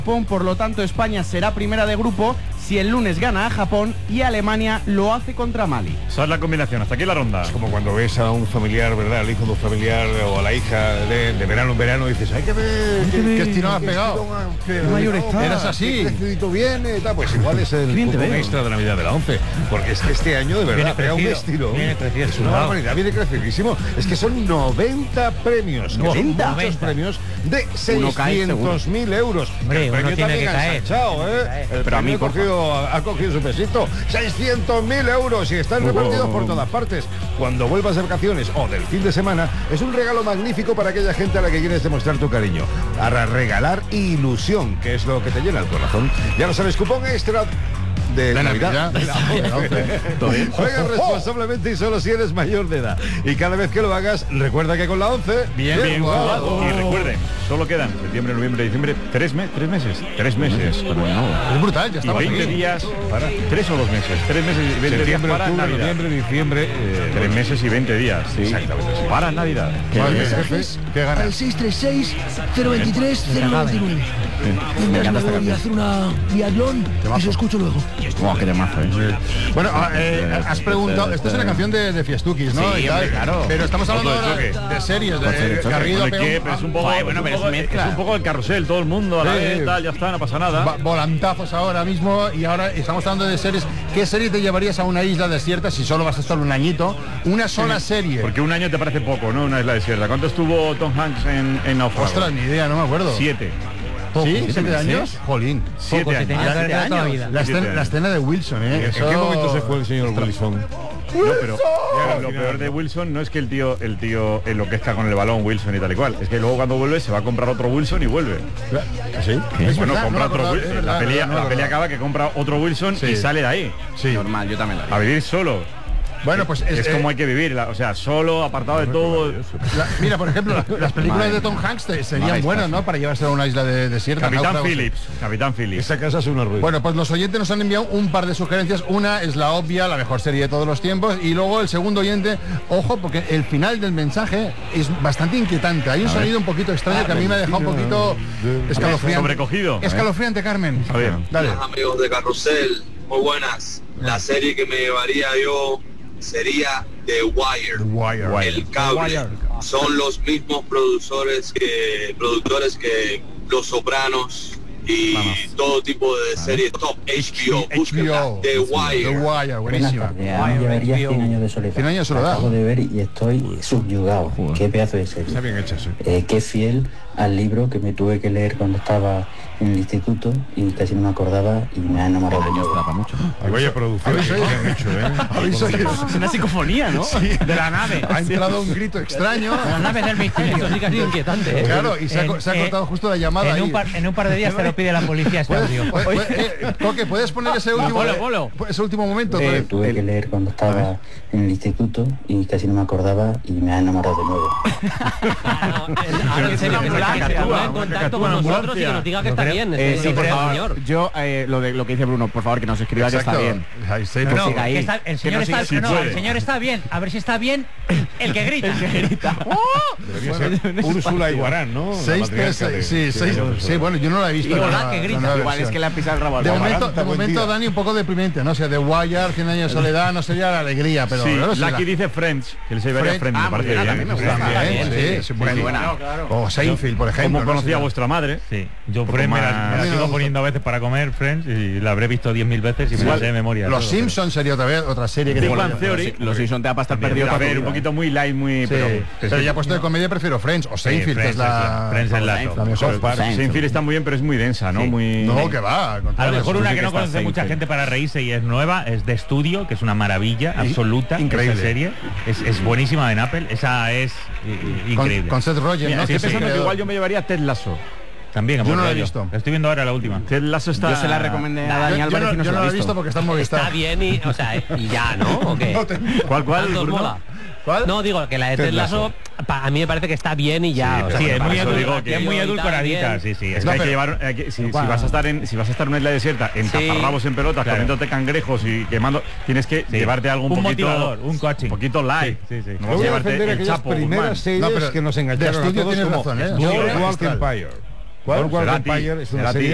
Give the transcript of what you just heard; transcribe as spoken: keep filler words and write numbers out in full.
Japón, por lo tanto España será primera de grupo si el lunes gana a Japón y Alemania lo hace contra Mali. Esa es la combinación, hasta aquí la ronda. Es como cuando ves a un familiar, ¿verdad? Al hijo de un familiar o a la hija de, de verano en verano y dices, hay que ver qué, qué, qué estilo has pegado. Qué mayor está. Eras así. Crecidito viene, tal. Pues igual es el punto extra de Navidad de la once. Porque es que este año de verdad pega un estilo. Es una barbaridad, viene crecidísimo. Es que son noventa premios. noventa Muchos premios de seiscientos mil euros. Hombre, el premio tiene que caer. Ensanchado, ¿eh? El Pero a mí ha cogido, ha cogido su pesito. seiscientos mil euros y están repartidos por todas partes. Cuando vuelvas de vacaciones o del fin de semana, es un regalo magnífico para aquella gente a la que quieres demostrar tu cariño. Para regalar ilusión, que es lo que te llena el corazón. Ya lo sabes, cupón extra de, de Navidad. Juega responsablemente y solo si eres mayor de edad. Y cada vez que lo hagas, recuerda que con la once... Bien, bien jugado. Y recuerden, solo quedan septiembre, noviembre, diciembre, tres, me tres meses. Tres meses. Es brutal, ya estamos y veinte aquí. días para... Tres o dos meses. Tres meses y veinte días para octubre, Navidad. noviembre, diciembre... Eh, Tres meses y veinte días. Sí. Exactamente. Sí. Para Navidad. Vale, jefe, ¿qué ganas? Al seis tres seis, cero veintitrés, cero noventa y nueve. Mientras me voy a hacer una biatlón y os escucho luego. Oh, qué temazo, ¿eh? Bueno, eh, has preguntado, esto es una canción de, de Fiestuquis, ¿no? Sí, y tal, hombre, claro. Pero estamos hablando Otro de ahora choque. de series, Otro de de choque. Garrido Bueno, pegó ¿qué? un- Pero es un poco, Joder, bueno, pero es un poco- mezcla. es un poco el carrusel, todo el mundo a la Sí. vez, tal, ya está, no pasa nada. va- volantazos ahora mismo y ahora estamos hablando de series. ¿Qué serie te llevarías a una isla desierta si solo vas a estar un añito? Una sola serie. Porque un año te parece poco, ¿no? Una isla desierta. ¿Cuánto estuvo Tom Hanks en, en Náufrago? Ostras, ni idea, no me acuerdo. Siete. ¿Sí? ¿Siete años? Jolín. Siete Poco, años. tenía que haber toda la vida. La Siete escena, años. la escena de Wilson, ¿eh? ¿En Eso- qué momento se fue el señor Wilson? No, pero lo peor de Wilson no es que el tío el tío enloquezca con el balón Wilson y tal y cual, es que luego cuando vuelve se va a comprar otro Wilson y vuelve. ¿Sí? Es Es bueno, verdad, compra no me otro acordaba, Wilson. es verdad, La es peli, verdad, no la me peli acordaba. acaba que compra otro Wilson Sí. y sale de ahí. Sí. Normal, yo también lo haría. A vivir solo. Bueno, pues Es, es, como eh, hay que vivir, la- o sea, solo, apartado de todo. la- mira, por ejemplo, la- las películas Madre de Tom Hanks te- serían Madre buenas, mía. ¿no? Para llevarse a una isla de, desierta. Capitán náufragos. Phillips, Capitán Phillips. Esa casa es una ruina. Bueno, pues los oyentes nos han enviado un par de sugerencias. Una es la obvia, la mejor serie de todos los tiempos. Y luego el segundo oyente, ojo, porque el final del mensaje es bastante inquietante. Hay un sonido un poquito extraño que a mí me ha dejado un poquito escalofriante. Sobrecogido. Escalofriante, Carmen. A ver. Dale. Hola, amigos de Carrusel, muy buenas. La serie que me llevaría yo sería The Wire. The Wire. El cable. Son los mismos productores que productores que Los Sopranos y todo tipo de series top. H B O. Búsquenla. H B O. The Wire. The Wire, Buenas buenísima. tardes, a mí me llevaría cien años de soledad. Cien años de soledad. Acabo de ver y estoy subyugado. Qué pedazo de serie. Está bien hecha, sí. Eh, qué fiel al libro que me tuve que leer cuando estaba en el instituto y casi no me acordaba y me ha enamorado de nuevo. Y vaya producción que ¿Habéis han hecho, ¿eh? ¿Habéis oído? Es una psicofonía, ¿no? De la nave. Ha entrado un grito extraño. La nave del misterio. Esto sí que ha sido inquietante, ¿eh? Claro, y se ha, co- En- se ha eh, cortado justo la llamada En ahí. un, par, en un par de días te lo pide la policía este audio. ¿Puedes, puedes- eh, Coque, ¿puedes poner ese último, Bolo, bolo. ese último momento? Eh, Tuve que leer cuando estaba en el instituto y casi no me acordaba y me ha enamorado de nuevo. Ahora en serio, que se ambulancia, ponga en ¿no? contacto con nosotros y que nos diga que está bien. Eh, este sí, por señor. favor. Yo, eh, lo, de, lo que dice Bruno, por favor, que nos escriba que está bien. Ahí está, No, pues no, siga que ahí. está- el, señor no está, siga- no, sí puede. el señor está bien. A ver si está bien el que grita. Debería ser Úrsula Iguarán, ¿no? La Seis, tres, matriarca de- seis, sí, seis, sí, bueno, yo no la he visto. Y la- hola, que la grita. nueva Igual es versión. que le ha pisado el rabo al De rabo. momento, de buen momento día. Dani, un poco deprimente, ¿no? O sea, de Wire, cien años de soledad, no sería la alegría, pero... Sí, no sé, Lucky la- dice Friends, que él se llevaría Friends. Friends, me Ah, parece muy bien, bien. también me gusta. También, Bien, sí, sí, sí, muy buena. buena. O Seinfeld, por ejemplo. ¿Cómo ¿no? conocía a Sería- vuestra madre? Sí, yo poco Friends me la, más- me la sigo Menos- poniendo a veces para comer Friends y la habré visto diez mil veces y me la sé de memoria. Los todo, Simpsons sería otra vez otra serie que Big te Bang Theory. Los Simpson te va a pasar También, perdido. A toda tu ver, un vida, ¿eh? poquito muy light, muy... Sí, pero, pero ya puesto de comedia prefiero Friends o Seinfeld, que es Friends es la- la... Friends es la Seinfeld. top. la mejor. South Park. Seinfeld está muy bien, pero es muy densa, ¿no? Sí. Muy... No, que va. al A contrario. lo mejor una sí que que no está conoce mucha Seinfeld. gente para reírse y es nueva, es de estudio, que es una maravilla absoluta. increíble. Esa serie es, es buenísima en Apple, esa es i- i- Con, increíble. con Seth Rogen, Mira, ¿no? estoy Que es el pensando que creador. igual yo me llevaría a Ted Lasso. También, Yo no la he yo. visto. Estoy viendo ahora la última. Ted Lasso está... Yo se la recomendé a Dani Yo, yo Álvarez no, y no yo se no la la ha he visto visto. porque está en Movistar. Está bien y, o sea, y ya, ¿no? ¿O qué? No te- ¿Cuál, cuál? Tanto os Bruno? mola. ¿Cuál? No, digo que la de Ted Ted Lasso, pa- a mí me parece que está bien y ya. Sí, o pero sea, Sí, es para muy, eso adul- digo adul- que es muy yo y tal, edulcoradita, bien. sí, sí. Es Es que hay pero- que llevar, hay que- si, si Igual. vas a estar en si vas a estar en una isla desierta, en Sí. taparrabos en pelotas, Claro. comiéndote cangrejos y quemando, tienes que Sí. llevarte algo un, Un poquito, motivador, un coaching. un poquito light. Sí, sí, sí. No Yo vas a voy a llevarte defender el aquellas Chapo primeras Guzmán. series No, pero que nos de engancharon a estudio todos tienes como razón, ¿eh? Boardwalk Magistral. Empire. ¿Cuál? Boardwalk Serati, Empire es una Serati. serie